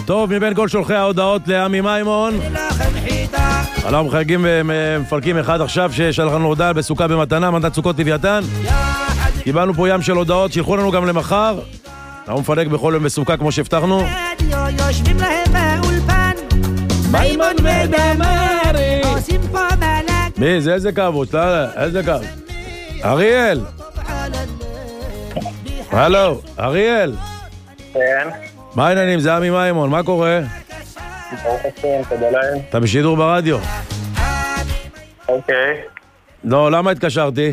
טוב, מבין כל שולחי ההודעות לעמי מימון. אנחנו חייגים ומפלקים אחד עכשיו ששלח לנו הודעה בסוכה במתנה, מתנת סוכות לוויתן. קיבלנו פה ים של הודעות, שילחו לנו גם למחר. אנחנו מפלק בכל יום בסוכה כמו שהבטחנו. יושבים להם באולפן מימון ודמרי עושים פה מלאק. מי? זה איזה קו? איזה קו? אריאל! הלו, אריאל! כן. מה העניינים? זה עמי מימון, מה קורה? ברוך השם, תודה להם. אתה בשידור ברדיו. אוקיי. לא, למה התקשרתי?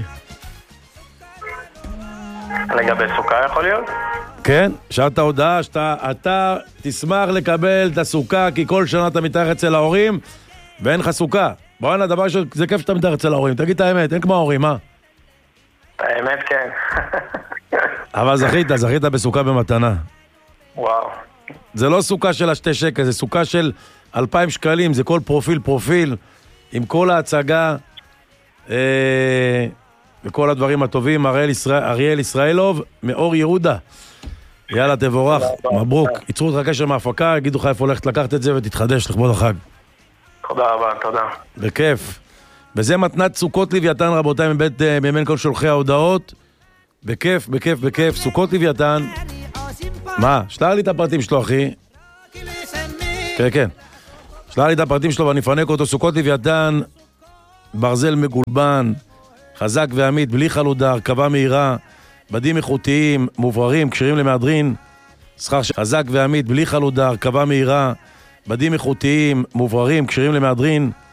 לגבי סוכה יכול להיות? כן, שאלת הודעה שאתה תשמח לקבל את הסוכה כי כל שנה אתה מתארח אצל ההורים ואין לך סוכה. בוא הנה, דבר שזה כיף שאתה מתארח אצל ההורים, תגיד את האמת, אין כמו ההורים, מה? האמת כן. אבל זכית בסוכה במתנה. וואו. זה לא סוכה של 2 שקל, זה סוכה של 2,000 שקלים, זה כל פרופיל, עם כל ההצגה וכל הדברים הטובים. אריאל ישראלוב מאור יהודה. יאללה, תבורך, מברוק. ייצרו אותך קשר מההפקה, יגידו לך איפה הולכת לקחת את זה ותתחדש לכבוד החג. תודה רבה, תודה. בכיף. וזה מתנת סוכות לוויתן, רבותיי, מבין כל שולחי ההודעות. בכיף, סוכות לוויתן. מה? שלח לי את הפרטים שלו, אחי. כן. שלח לי את הפרטים שלו ואני אפנק אותו. סוכות לוויתן, ברזל מגולבן, חזק ועמית, בלי חלודה, הרכבה מהירה, בדים איכותיים, מובררים, קשרים למהדרין, שכר חזק ועמית, בלי חלודה, הרכבה מהירה, בדים איכותיים, מובררים, קשרים למהדרין,